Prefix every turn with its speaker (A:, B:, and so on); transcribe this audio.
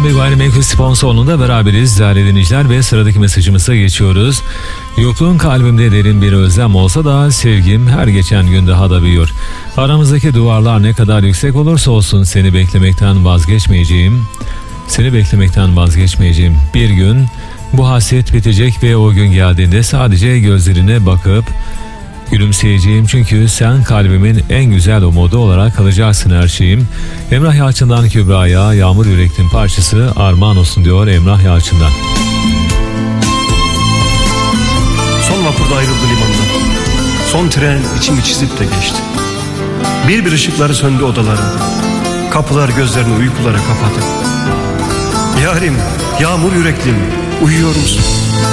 A: Okan Bey Gayrimenkul sponsorluğunda beraberiz değerli dinleyiciler ve sıradaki mesajımıza geçiyoruz. Yokluğun kalbimde derin bir özlem olsa da sevgim her geçen gün daha da büyüyor. Aramızdaki duvarlar ne kadar yüksek olursa olsun seni beklemekten vazgeçmeyeceğim. Seni beklemekten vazgeçmeyeceğim. Bir gün bu hasret bitecek ve o gün geldiğinde sadece gözlerine bakıp gülümseyeceğim, çünkü sen kalbimin en güzel umudu olarak kalacaksın her şeyim. Emrah Yalçın'dan Kübra'ya Yağmur Yüreklim parçası armağan olsun diyor Emrah Yalçın'dan.
B: Son vapurda ayrıldı limandan. Son tren içimi çizip de geçti. Bir ışıkları söndü odaların. Kapılar gözlerini uykulara kapadı. Yarim, Yağmur Yüreklim, uyuyor musun?